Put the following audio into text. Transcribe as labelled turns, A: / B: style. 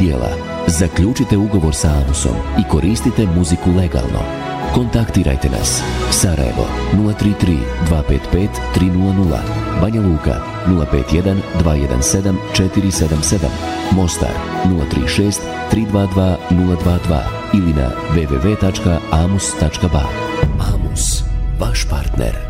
A: dijela. Zaključite ugovor sa Amusom i koristite muziku legalno. Kontaktirajte nas. Sarajevo 033 255 300, Banja Luka 051 217 477, Mostar 036 322 022 ili na www.amus.ba. Amus, vaš partner.